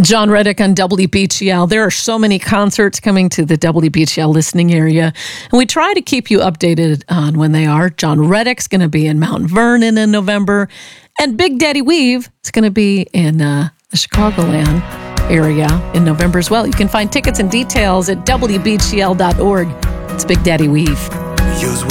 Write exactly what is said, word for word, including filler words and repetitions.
John Reddick on W B G L. There are so many concerts coming to the W B G L listening area, and we try to keep you updated on when they are. John Reddick's going to be in Mount Vernon in November, and Big Daddy Weave is going to be in uh, the Chicagoland area in November as well. You can find tickets and details at W B G L dot org. It's Big Daddy Weave. Use